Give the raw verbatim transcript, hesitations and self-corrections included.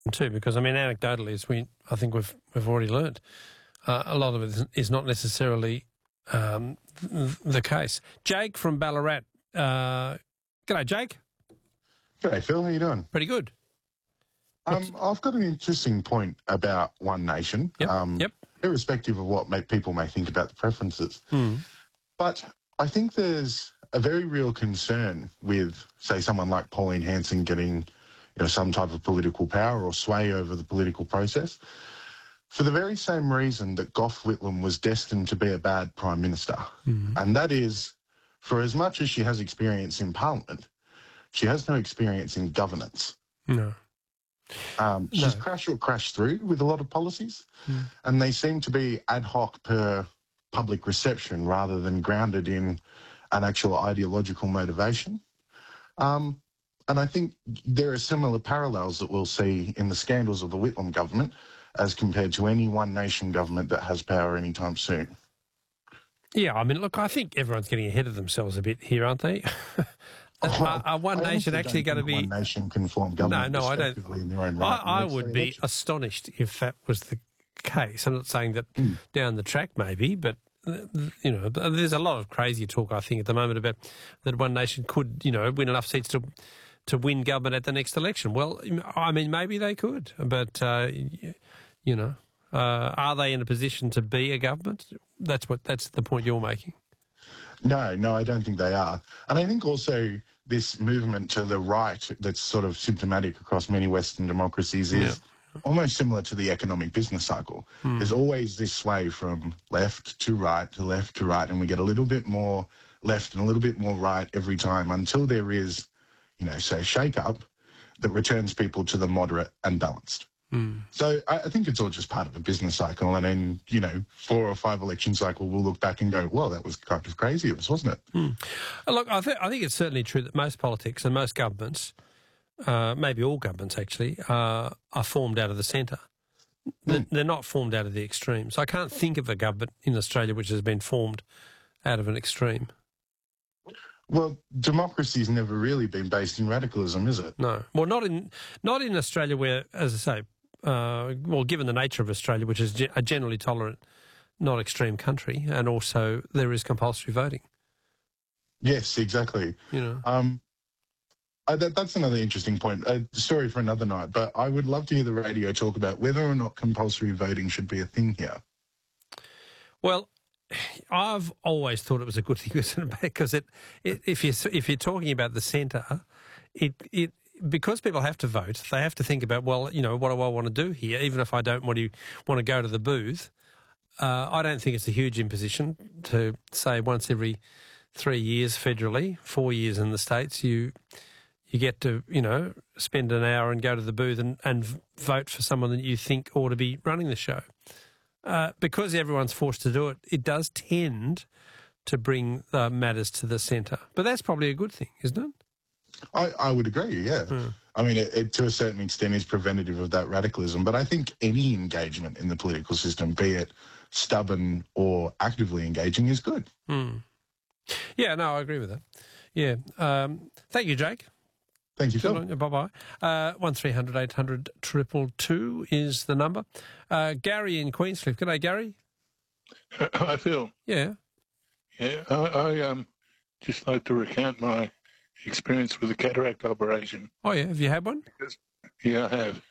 too, because, I mean, anecdotally, as we, I think we've we've already learned, uh, a lot of it is not necessarily um, the case. Jake from Ballarat. Uh, g'day, Jake. G'day, Phil. How you doing? Pretty good. Um, I've got an interesting point about One Nation, Yep, um, yep. irrespective of what may, people may think about the preferences. Mm. But I think there's a very real concern with, say, someone like Pauline Hanson getting, you know, some type of political power or sway over the political process, for the very same reason that Gough Whitlam was destined to be a bad Prime Minister. Mm. And that is, for as much as she has experience in Parliament, she has no experience in governance. No. Um, she's no. crashed or crashed through with a lot of policies, mm. and they seem to be ad hoc per public reception rather than grounded in an actual ideological motivation. Um, and I think there are similar parallels that we'll see in the scandals of the Whitlam government as compared to any One Nation government that has power anytime soon. Yeah, I mean, look, I think everyone's getting ahead of themselves a bit here, aren't they? Oh, are, are One I Nation actually going to be... One Nation can form government no, no, I don't. in their own right. I, I would be astonished if that was the case. I'm not saying that mm. down the track maybe, but, you know, there's a lot of crazy talk, I think, at the moment about that One Nation could, you know, win enough seats to to win government at the next election. Well, I mean, maybe they could, but, uh, you know, uh, are they in a position to be a government? That's what. That's the point you're making. No, no, I don't think they are. And I think also this movement to the right that's sort of symptomatic across many Western democracies is yeah. almost similar to the economic business cycle. Mm. There's always this sway from left to right to left to right, and we get a little bit more left and a little bit more right every time until there is, you know, say, shake-up that returns people to the moderate and balanced. Mm. So I, I think it's all just part of a business cycle, and in, you know, four or five election cycle, we'll look back and go, well, that was kind of crazy, it was, wasn't it? Mm. Look, I, th- I think it's certainly true that most politics and most governments, uh, maybe all governments actually, uh, are formed out of the centre. They're, mm. they're not formed out of the extremes. I can't think of a government in Australia which has been formed out of an extreme. Well, democracy's never really been based in radicalism, is it? No. Well, not in not in Australia where, as I say, Uh, well, given the nature of Australia, which is ge- a generally tolerant, not extreme country, and also there is compulsory voting. Yes, exactly. You know, um, I, that, that's another interesting point. A story for another night. But I would love to hear the radio talk about whether or not compulsory voting should be a thing here. Well, I've always thought it was a good thing because it, it, if you if you're talking about the centre, it it. Because people have to vote, they have to think about, well, you know, what do I want to do here? Even if I don't want to want to go to the booth, uh, I don't think it's a huge imposition to say once every three years federally, four years in the States, you you get to, you know, spend an hour and go to the booth and, and vote for someone that you think ought to be running the show. Uh, because everyone's forced to do it, it does tend to bring uh, matters to the centre. But that's probably a good thing, isn't it? I, I would agree, yeah. Mm. I mean, it, it to a certain extent is preventative of that radicalism, but I think any engagement in the political system, be it stubborn or actively engaging, is good. Mm. Yeah, no, I agree with that. Yeah. Um, thank you, Jake. Thank you, Phil. Bye-bye. Uh, one three hundred eight hundred two two two is the number. Uh, Gary in Queenscliff. G'day, Gary. Hi, Phil. Yeah. Yeah, I, I um, just like to recount my experience with the cataract operation. Oh, yeah? Have you had one? Because, yeah, I have.